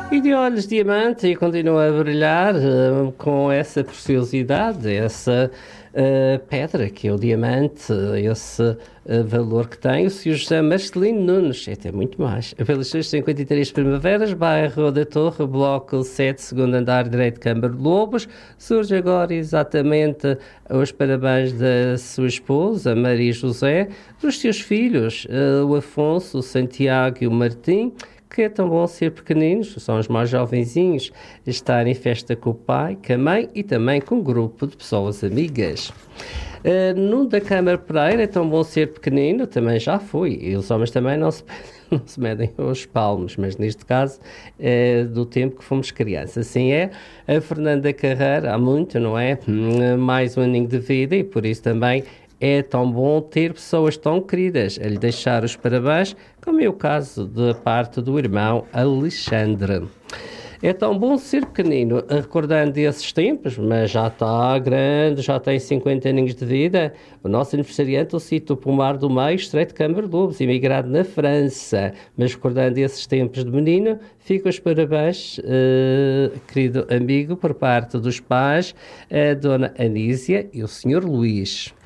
E de olhos diamante e continua a brilhar com essa preciosidade, essa pedra que é o diamante, esse valor que tem. O Sr. José Marcelino Nunes, até muito mais. Pelas 53 Primaveras, bairro da Torre, bloco 7, segundo andar, direito, Câmara de Lobos. Surge agora exatamente os parabéns da sua esposa, Maria José, dos seus filhos, o Afonso, o Santiago e o Martim, que é tão bom ser pequeninos, são os mais jovenzinhos, estar em festa com o pai, com a mãe e também com um grupo de pessoas amigas. No da Câmara Pereira, é tão bom ser pequenino, também já fui. E os homens também não se medem aos palmos, mas neste caso é do tempo que fomos crianças. Assim é. A Fernanda Carreira, há muito, não é? Mais um aninho de vida e por isso também é tão bom ter pessoas tão queridas a lhe deixar os parabéns, como é o caso da parte do irmão Alexandre. É tão bom ser pequenino, recordando esses tempos, mas já está grande, já tem 50 aninhos de vida. O nosso aniversariante, o Cito Pomar do Meio, Estreito de Câmara de Lobos, imigrado na França. Mas recordando esses tempos de menino, fico os parabéns, querido amigo, por parte dos pais, a Dona Anísia e o Senhor Luís.